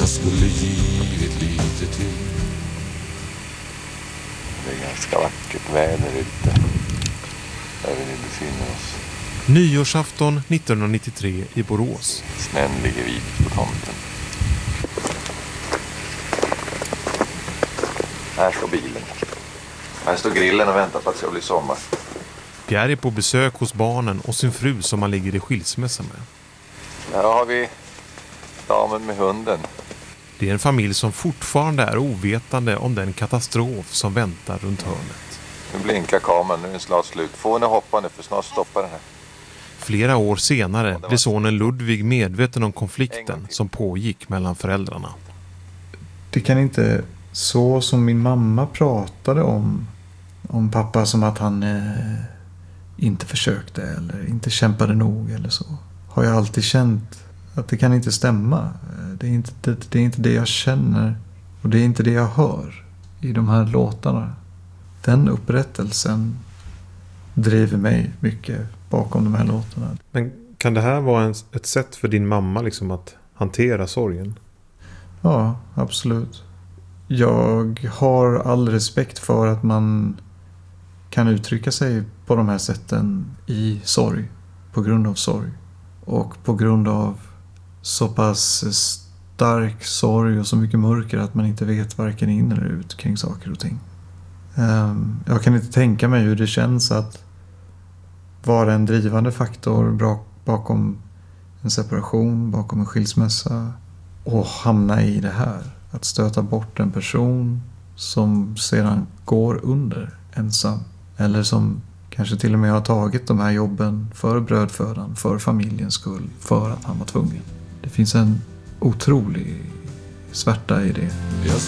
jag skulle givit lite till. Det är ganska vackert väder ute där vi nu befinner oss. Nyårsafton 1993 i Borås. Snön ligger vit på tomten. Här står bilen. Här står grillen och väntar på att det ska bli sommar. Pierre är på besök hos barnen och sin fru som han ligger i skilsmässa med. Här har vi damen med hunden. Det är en familj som fortfarande är ovetande om den katastrof som väntar runt hörnet. Nu blinkar kameran, nu är den snart slut. Få henne hoppa nu för snart stoppar den här. Flera år senare blir sonen Ludvig medveten om konflikten som pågick mellan föräldrarna. Det kan inte så som min mamma pratade om pappa som att han inte försökte eller inte kämpade nog eller så. Har jag alltid känt att det kan inte stämma. Det är inte det jag känner och det är inte det jag hör i de här låtarna. Den upprättelsen driver mig mycket bakom de här låtarna. Men kan det här vara ett sätt för din mamma liksom att hantera sorgen? Ja, absolut. Jag har all respekt för att man kan uttrycka sig på de här sätten i sorg. På grund av sorg. Och på grund av så pass stark sorg och så mycket mörker att man inte vet varken in eller ut kring saker och ting. Jag kan inte tänka mig hur det känns att vara en drivande faktor bakom en separation, bakom en skilsmässa och hamna i det här. Att stöta bort en person som sedan går under ensam. Eller som kanske till och med har tagit de här jobben för brödfödan, för familjens skull, för att han var tvungen. Det finns en otrolig svärta i det. Jag